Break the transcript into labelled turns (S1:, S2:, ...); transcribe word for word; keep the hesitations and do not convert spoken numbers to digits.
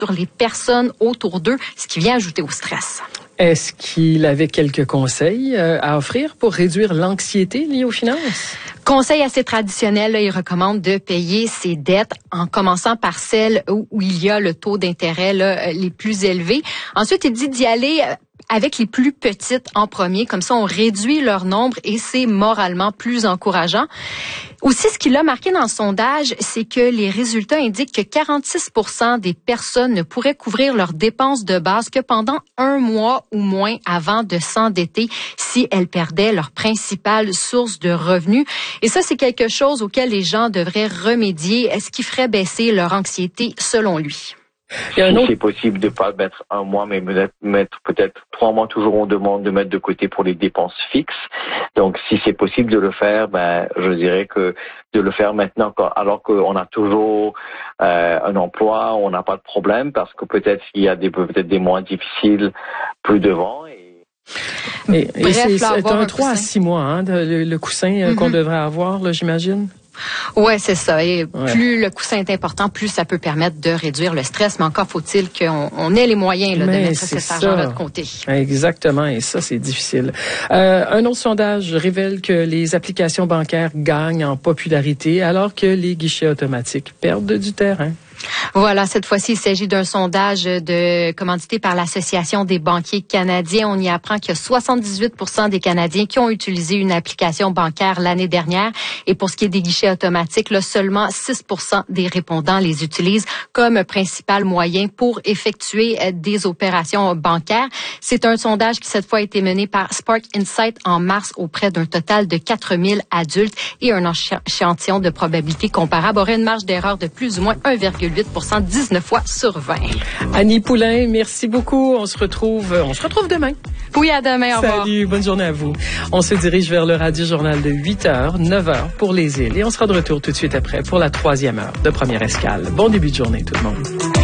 S1: sur les personnes autour d'eux, ce qui vient ajouter au stress.
S2: Est-ce qu'il avait quelques conseils à offrir pour réduire l'anxiété liée aux finances?
S1: Conseil assez traditionnel, là, il recommande de payer ses dettes en commençant par celles où, où il y a le taux d'intérêt là, les plus élevés. Ensuite, il dit d'y aller avec les plus petites en premier. Comme ça, on réduit leur nombre et c'est moralement plus encourageant. Aussi, ce qu'il a marqué dans le sondage, c'est que les résultats indiquent que quarante-six pour cent des personnes ne pourraient couvrir leurs dépenses de base que pendant un mois ou moins avant de s'endetter si elles perdaient leur principale source de revenus. Et ça, c'est quelque chose auquel les gens devraient remédier, ce qui ferait baisser leur anxiété, selon lui.
S3: Si c'est possible de pas mettre un mois, mais mettre peut-être trois mois, toujours on demande de mettre de côté pour les dépenses fixes. Donc, si c'est possible de le faire, ben, je dirais que de le faire maintenant, alors qu'on a toujours euh, un emploi, on n'a pas de problème, parce que peut-être il y a des peut-être des mois difficiles plus devant. Et...
S2: Et, et Bref, c'est, c'est un trois à six mois, hein, le, le coussin mm-hmm. qu'on devrait avoir, là, j'imagine.
S1: Ouais, c'est ça. Et ouais. plus le coussin est important, plus ça peut permettre de réduire le stress. Mais encore faut-il qu'on on ait les moyens là, de mettre cet argent-là de côté.
S2: Exactement. Et ça, c'est difficile. Euh, un autre sondage révèle que les applications bancaires gagnent en popularité alors que les guichets automatiques perdent du terrain.
S1: Voilà, cette fois-ci, il s'agit d'un sondage de commandité par l'Association des banquiers canadiens. On y apprend qu'il y a soixante-dix-huit pour cent des Canadiens qui ont utilisé une application bancaire l'année dernière. Et pour ce qui est des guichets automatiques, là, seulement six pour cent des répondants les utilisent comme principal moyen pour effectuer des opérations bancaires. C'est un sondage qui, cette fois, a été mené par Spark Insight en mars auprès d'un total de quatre mille adultes et un échantillon de probabilité comparable aurait une marge d'erreur de plus ou moins un virgule huit pour cent, dix-neuf fois sur vingt.
S2: Annie Poulain, merci beaucoup. On se retrouve, on se retrouve demain.
S1: Oui, à demain. Au revoir.
S2: Salut, bonne journée à vous. On se dirige vers le Radio Journal de huit heures, neuf heures pour les îles et on sera de retour tout de suite après pour la troisième heure de Première Escale. Bon début de journée tout le monde.